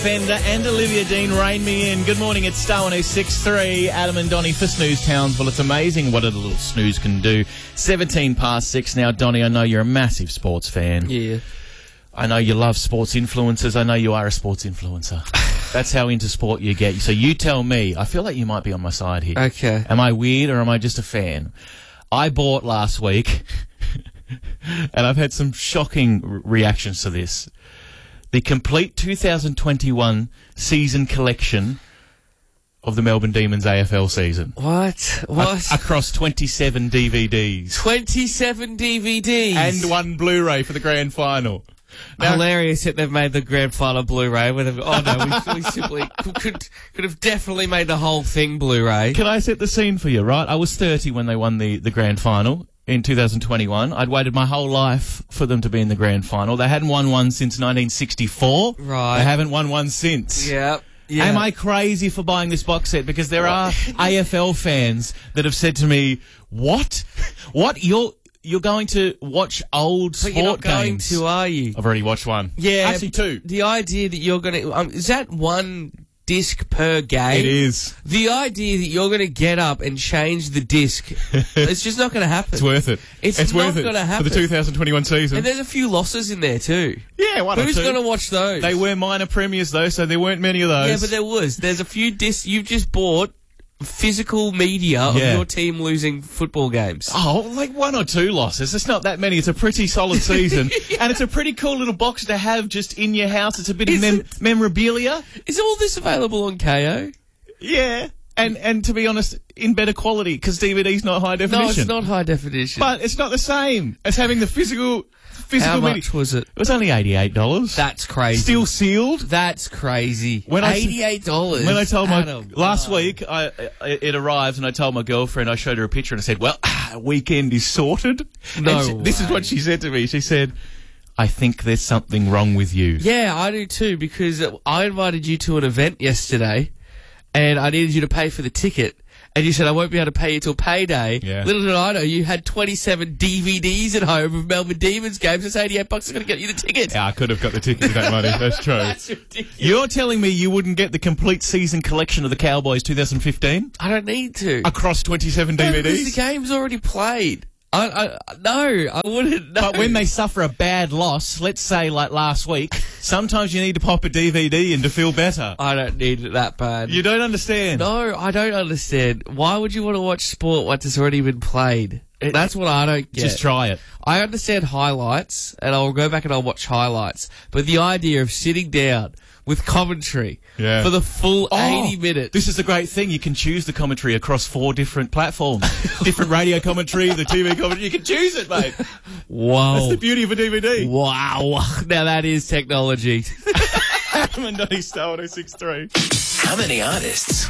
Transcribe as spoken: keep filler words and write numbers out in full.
Fender and Olivia Dean, Rain Me In. Good morning, it's Star one oh six three. Adam and Donnie for Snooze Townsville. It's amazing what a little snooze can do. seventeen past six now. Donnie, I know you're a massive sports fan. Yeah. I know you love sports influencers. I know you are a sports influencer. That's how into sport you get. So you tell me. I feel like you might be on my side here. Okay. Am I weird or am I just a fan? I bought last week, and I've had some shocking r- reactions to this. The complete two thousand twenty-one season collection of the Melbourne Demons A F L season. What? What? A- across twenty-seven D V Ds. twenty-seven D V Ds. And one Blu-ray for the grand final. Now, hilarious that they've made the grand final Blu-ray. When they've, oh no, we, we simply could could have definitely made the whole thing Blu-ray. Can I set the scene for you, right? I was thirty when they won the, the grand final in two thousand twenty-one. I'd waited my whole life for them to be in the grand final. They hadn't won one since nineteen sixty-four. Right. They haven't won one since. Yeah. Yeah. Am I crazy for buying this box set? Because there are A F L fans that have said to me, what? What? You're... You're going to watch old sport But you're not going games. to, are you? I've already watched one. Yeah. Actually, two. The idea that you're going to... Um, is that one disc per game? It is. The idea that you're going to get up and change the disc, it's just not going to happen. It's worth it. It's, it's not worth it going to happen. for the two thousand twenty-one season. And there's a few losses in there too. Yeah, one Who's or two. going to watch those? They were minor premiers, though, so there weren't many of those. Yeah, but there was. There's a few discs. You've just bought physical media of Yeah. your team losing football games. Oh, like one or two losses. It's not that many. It's a pretty solid season. Yeah. And it's a pretty cool little box to have just in your house. It's a bit Is of mem- it? memorabilia. Is all this available on K O? Yeah. And and to be honest, in better quality, because D V D's not high definition. No, it's not high definition. But it's not the same as having the physical... physical How media. much was it? It was only eighty-eight dollars. That's crazy. Still sealed. That's crazy. When I- eighty-eight dollars. When I told my Adam, last wow. week, I, I it arrived, and I told my girlfriend. I showed her a picture, and I said, "Well, weekend is sorted." No And she, this is way. what she said to me. She said, "I think there's something wrong with you." Yeah, I do too, because I invited you to an event yesterday, and I needed you to pay for the ticket, and you said, I won't be able to pay you till payday. Yeah. Little did I know, you had twenty-seven D V Ds at home of Melbourne Demons games. It's eighty-eight bucks is going to get you the ticket. Yeah, I could have got the ticket with that money. That's true. That's ridiculous. You're telling me you wouldn't get the complete season collection of the Cowboys twenty fifteen I don't need to. across twenty-seven No, D V because Ds? the game's already played. I, I, no, I wouldn't. No. But when they suffer a bad loss, let's say like last week, sometimes you need to pop a D V D in to feel better. I don't need it that bad. You don't understand. No, I don't understand. Why would you want to watch sport once it's already been played? It- That's what I don't get. Just try it. I understand highlights, and I'll go back and I'll watch highlights. But the idea of sitting down with commentary Yeah. for the full Oh, eighty minutes. This is the great thing. You can choose the commentary across four different platforms. Different radio commentary, the T V commentary. You can choose it, mate. Wow. That's the beauty of a D V D. Wow. Now that is technology. Adam and Donnie, Star one oh six three. How many artists